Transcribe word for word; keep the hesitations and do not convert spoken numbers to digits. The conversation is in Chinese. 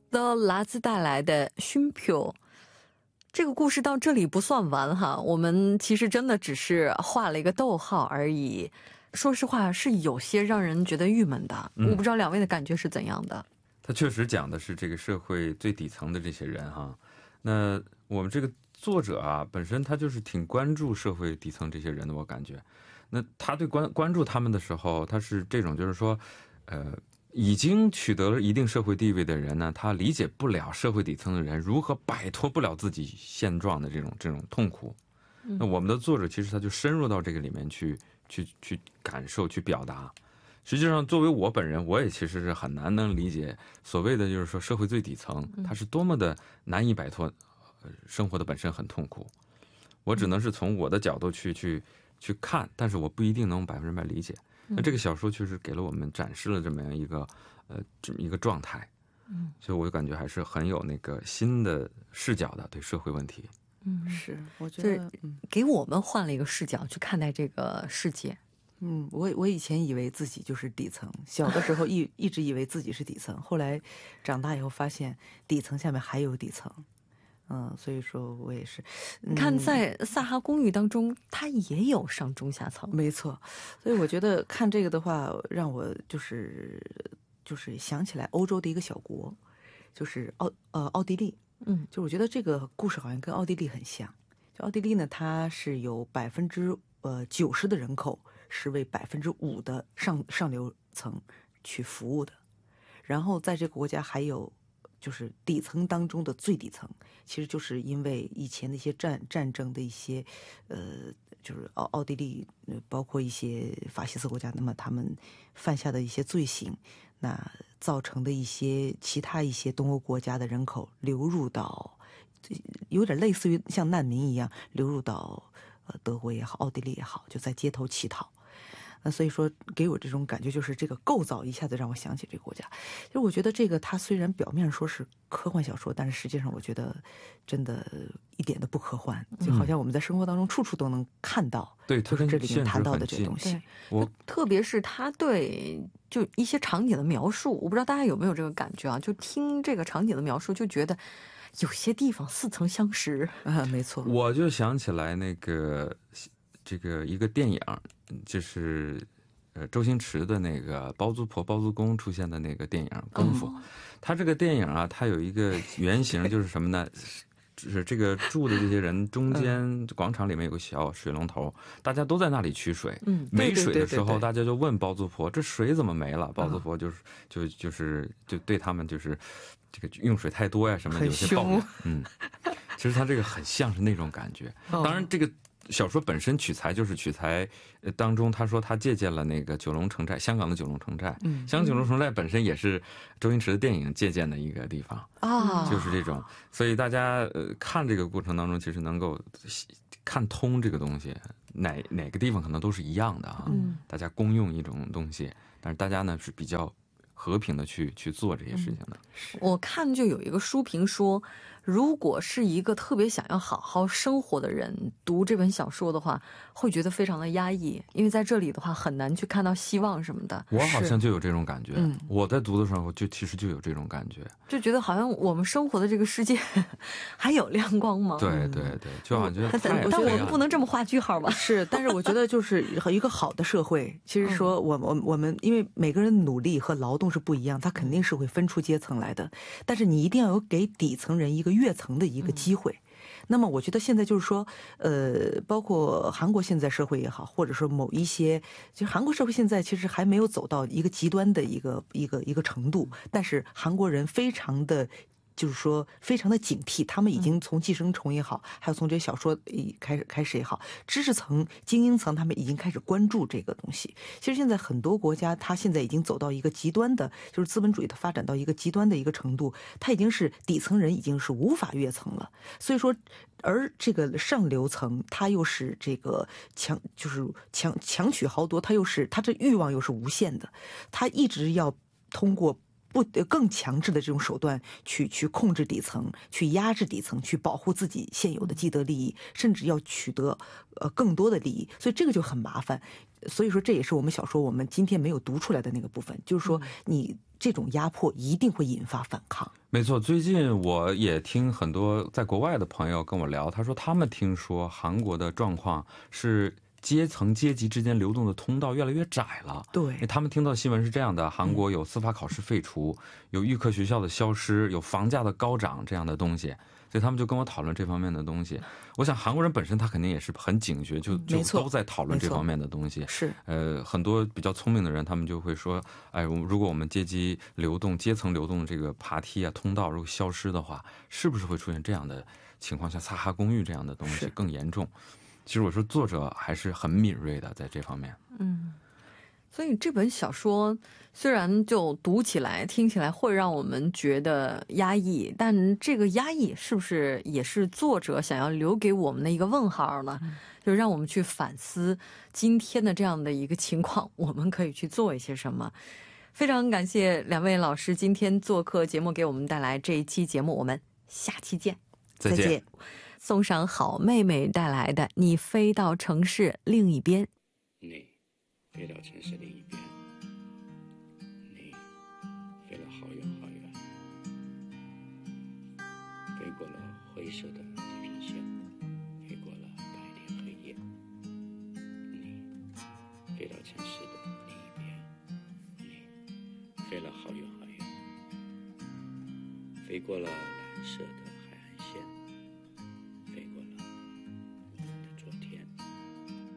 的来自带来的熏票。这个故事到这里不算完哈，我们其实真的只是画了一个逗号而已。说实话是有些让人觉得郁闷的，我不知道两位的感觉是怎样的。 他确实讲的是这个社会最底层的这些人哈。那我们这个作者啊，本身他就是挺关注社会底层这些人的，我感觉。那他对关关注他们的时候，他是这种就是说，呃。已经取得了一定社会地位的人呢，他理解不了社会底层的人如何摆脱不了自己现状的这种这种痛苦。那我们的作者其实他就深入到这个里面去去去感受去表达。实际上作为我本人，我也其实是很难能理解所谓的就是说社会最底层他是多么的难以摆脱生活的本身很痛苦。我只能是从我的角度去去去看，但是我不一定能百分之百理解。那这个小说确实给了我们展示了这么样一个呃这么一个状态，嗯，所以我就感觉还是很有那个新的视角的对社会问题。 嗯，是，我觉得给我们换了一个视角去看待这个世界。 嗯，我我以前以为自己就是底层，小的时候一一直以为自己是底层，后来长大以后发现底层下面还有底层。嗯，所以说我也是、 嗯、看在萨哈公寓当中它也有上中下层。 没错，所以我觉得看这个的话让我就是就是想起来欧洲的一个小国，就是奥呃奥地利。嗯，就我觉得这个故事好像跟奥地利很像。就奥地利呢，它是有百分之呃九十的人口是为百分之五的上上流层去服务的，然后在这个国家还有就是底层当中的最底层，其实就是因为以前的一些战战争的一些呃，就是奥奥地利包括一些法西斯国家，那么他们犯下的一些罪行，那造成的一些其他一些东欧国家的人口流入到，有点类似于像难民一样流入到呃德国也好，奥地利也好，就在街头乞讨。那所以说给我这种感觉就是这个构造一下子让我想起这个国家。就我觉得这个它虽然表面说是科幻小说，但是实际上我觉得真的一点都不科幻，就好像我们在生活当中处处都能看到， 对， 就是这里面谈到的这东西。 我特别是他对就一些场景的描述，我不知道大家有没有这个感觉啊，就听这个场景的描述就觉得有些地方似曾相识啊。没错， 我就想起来那个这个一个电影，就是呃周星驰的那个包租婆包租公出现的那个电影《功夫》。他这个电影啊，它有一个原型就是什么呢？就是这个住的这些人中间广场里面有个小水龙头，大家都在那里取水。嗯，没水的时候，大家就问包租婆：“这水怎么没了？”包租婆就是就就是就对他们就是这个用水太多呀什么的有些抱怨。嗯，其实他这个很像是那种感觉。当然这个。小说本身取材就是取材当中，他说他借鉴了那个九龙城寨，香港的九龙城寨。嗯，香港九龙城寨本身也是周星驰的电影借鉴的一个地方啊，就是这种。所以大家呃看这个过程当中，其实能够看通这个东西，哪哪个地方可能都是一样的啊。嗯，大家公用一种东西，但是大家呢是比较和平的去去做这些事情的。 嗯、我看就有一个书评说，如果是一个特别想要好好生活的人读这本小说的话，会觉得非常的压抑，因为在这里的话很难去看到希望什么的。 我好像就有这种感觉，嗯、我在读的时候就其实就有这种感觉， 就觉得好像我们生活的这个世界还有亮光吗？ 对对对，就好像觉得太但我们不能这么画句号吧？ 是，但是我觉得就是一个好的社会，其实说我我我们因为每个人努力和劳动是不一样，他肯定是会分出阶层来的，但是你一定要有给底层人一个跃层的一个机会。嗯，那么我觉得现在就是说呃包括韩国现在社会也好，或者说某一些就韩国社会现在其实还没有走到一个极端的一个一个一个程度，但是韩国人非常的就是说非常的警惕，他们已经从寄生虫也好，还有从这些小说开始开始也好，知识层精英层他们已经开始关注这个东西。其实现在很多国家它现在已经走到一个极端的，就是资本主义它发展到一个极端的一个程度，它已经是底层人已经是无法跃层了。所以说而这个上流层它又是这个强就是强强取豪夺，它又是它这欲望又是无限的，它一直要通过不不更强制的这种手段去去控制底层，去压制底层，去保护自己现有的既得利益，甚至要取得呃更多的利益，所以这个就很麻烦。所以说这也是我们小说我们今天没有读出来的那个部分，就是说你这种压迫一定会引发反抗。 没错，最近我也听很多在国外的朋友跟我聊，他说他们听说韩国的状况是阶层阶级之间流动的通道越来越窄了。 对， 他们听到新闻是这样的：韩国有司法考试废除，嗯、有预科学校的消失，有房价的高涨这样的东西。所以他们就跟我讨论这方面的东西。我想韩国人本身他肯定也是很警觉，就就都在讨论这方面的东西。 是， 呃，很多比较聪明的人，他们就会说，哎，如果我们阶级流动、阶层流动这个爬梯啊、通道如果消失的话，是不是会出现这样的情况，像萨哈公寓这样的东西更严重？其实我说作者还是很敏锐的在这方面。 嗯。所以这本小说虽然就读起来听起来会让我们觉得压抑，但这个压抑是不是也是作者想要留给我们的一个问号呢？嗯、就让我们去反思今天的这样的一个情况，我们可以去做一些什么。非常感谢两位老师今天做客节目，给我们带来这一期节目，我们下期见。 再见。再见。 送上好妹妹带来的《你飞到城市另一边》。 你飞到城市另一边，你飞了好远好远，飞过了灰色的地平线，飞过了白天黑夜。你飞到城市的另一边，你飞了好远好远，飞过了蓝色的